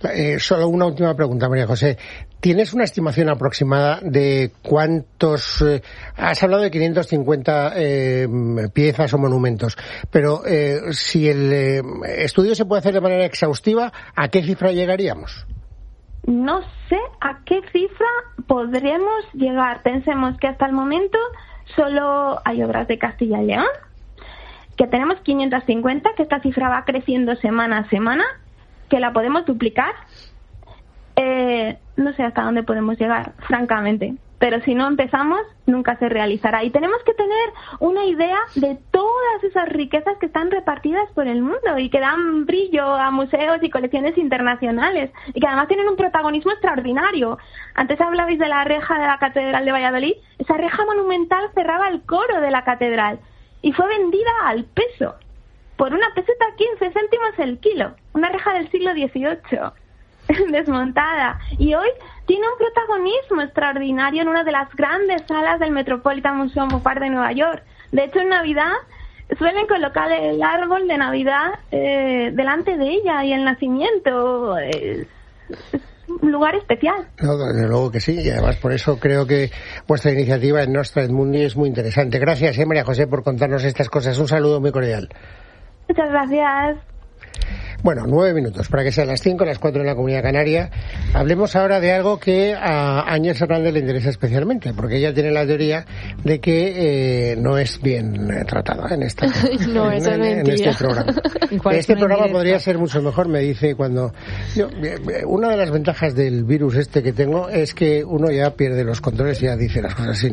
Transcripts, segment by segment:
Solo una última pregunta, María José. ¿Tienes una estimación aproximada de cuántos... has hablado de 550 piezas o monumentos, pero si el estudio se puede hacer de manera exhaustiva, ¿a qué cifra llegaríamos? No sé a qué cifra podremos llegar. Pensemos que hasta el momento solo hay obras de Castilla y León, que tenemos 550, que esta cifra va creciendo semana a semana, que la podemos duplicar. No sé hasta dónde podemos llegar, francamente. Pero si no empezamos, nunca se realizará. Y tenemos que tener una idea de todas esas riquezas que están repartidas por el mundo y que dan brillo a museos y colecciones internacionales y que además tienen un protagonismo extraordinario. Antes hablabais de la reja de la Catedral de Valladolid. Esa reja monumental cerraba el coro de la catedral y fue vendida al peso, por 1 peseta 15 céntimos el kilo. Una reja del siglo XVIII. Desmontada, y hoy tiene un protagonismo extraordinario en una de las grandes salas del Metropolitan Museum of Art de Nueva York. De hecho, en Navidad suelen colocar el árbol de Navidad delante de ella y el nacimiento. Es un lugar especial. No, desde luego que sí, y además por eso creo que vuestra iniciativa en Nostra et Mundi es muy interesante. Gracias, María José, por contarnos estas cosas. Un saludo muy cordial. Muchas gracias. Bueno, 9 minutos para que sean las 5, las 4 en la Comunidad Canaria. Hablemos ahora de algo que a Ángeles Hernández le interesa especialmente, porque ella tiene la teoría de que no es bien tratada en este programa. Este programa podría ser mucho mejor, me dice cuando... una de las ventajas del virus este que tengo es que uno ya pierde los controles y ya dice las cosas así.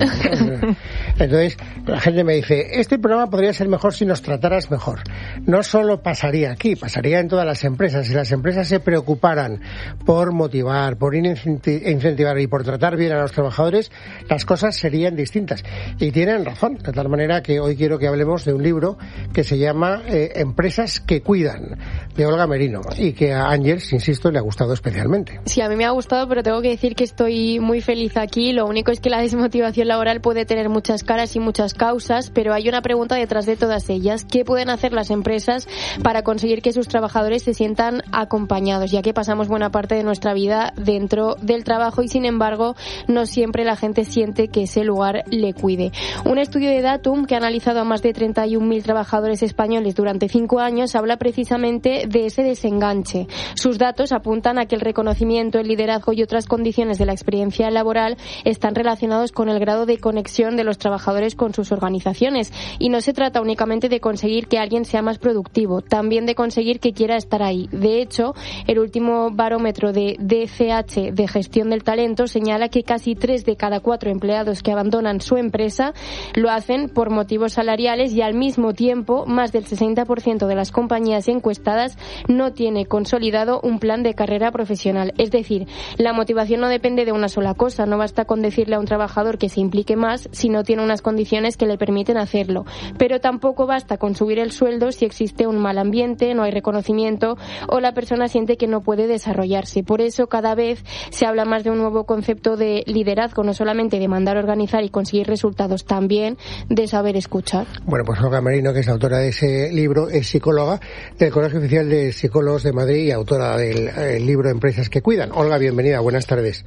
Entonces, la gente me dice, este programa podría ser mejor si nos trataras mejor. No solo pasaría aquí, pasaría en todas las empresas. Si las empresas se preocuparan por motivar, por incentivar y por tratar bien a los trabajadores, las cosas serían distintas. Y tienen razón, de tal manera que hoy quiero que hablemos de un libro que se llama Empresas que cuidan, de Olga Merino, y que a Ángeles, insisto, le ha gustado especialmente. Sí, a mí me ha gustado, pero tengo que decir que estoy muy feliz aquí. Lo único es que la desmotivación laboral puede tener muchas caras y muchas causas, pero hay una pregunta detrás de todas ellas. ¿Qué pueden hacer las empresas para conseguir que sus trabajadores se sientan acompañados, ya que pasamos buena parte de nuestra vida dentro del trabajo y sin embargo no siempre la gente siente que ese lugar le cuide? Un estudio de Datum que ha analizado a más de 31.000 trabajadores españoles durante 5 años habla precisamente de ese desenganche. Sus datos apuntan a que el reconocimiento, el liderazgo y otras condiciones de la experiencia laboral están relacionados con el grado de conexión de los trabajadores con sus organizaciones, y no se trata únicamente de conseguir que alguien sea más productivo, también de conseguir que quiera estar ahí. De hecho, el último barómetro de DCH de gestión del talento señala que casi 3 de cada 4 empleados que abandonan su empresa lo hacen por motivos salariales, y al mismo tiempo más del 60% de las compañías encuestadas no tiene consolidado un plan de carrera profesional. Es decir, la motivación no depende de una sola cosa. No basta con decirle a un trabajador que se implique más si no tiene unas condiciones que le permiten hacerlo. Pero tampoco basta con subir el sueldo si existe un mal ambiente, no hay reconocimiento o la persona siente que no puede desarrollarse. Por eso cada vez se habla más de un nuevo concepto de liderazgo, no solamente de mandar, organizar y conseguir resultados, también de saber escuchar. Bueno, pues Olga Merino, que es autora de ese libro, es psicóloga del Colegio Oficial de Psicólogos de Madrid y autora del libro Empresas que cuidan. Olga, bienvenida, buenas tardes.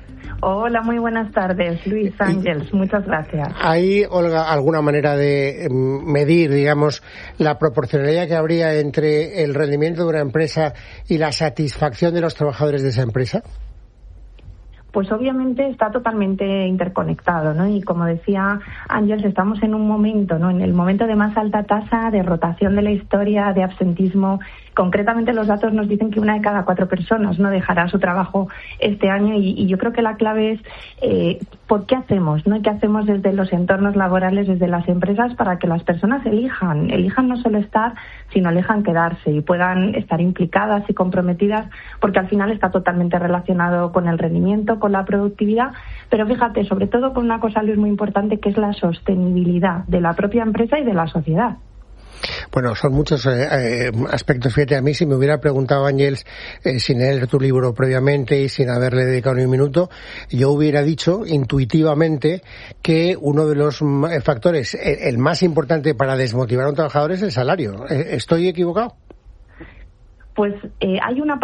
Hola, muy buenas tardes, Luis, Ángeles, muchas gracias. ¿Hay, Olga, alguna manera de medir, digamos, la proporcionalidad que habría entre el rendimiento de una empresa y la satisfacción de los trabajadores de esa empresa? Pues obviamente está totalmente interconectado, ¿no? Y como decía Ángeles, estamos en un momento, ¿no? En el momento de más alta tasa de rotación de la historia, de absentismo. Concretamente los datos nos dicen que 1 de cada 4 personas no dejará su trabajo este año, y yo creo que la clave es ¿por qué hacemos, no? ¿Qué hacemos desde los entornos laborales, desde las empresas, para que las personas elijan no solo estar, sino elijan quedarse y puedan estar implicadas y comprometidas, porque al final está totalmente relacionado con el rendimiento, con la productividad, pero fíjate, sobre todo con una cosa, Luis, muy importante, que es la sostenibilidad de la propia empresa y de la sociedad. Bueno, son muchos aspectos. Fíjate, a mí si me hubiera preguntado Ángeles, sin leer tu libro previamente y sin haberle dedicado ni un minuto, yo hubiera dicho intuitivamente que uno de los factores, el más importante para desmotivar a un trabajador, es el salario. ¿Estoy equivocado? Pues hay una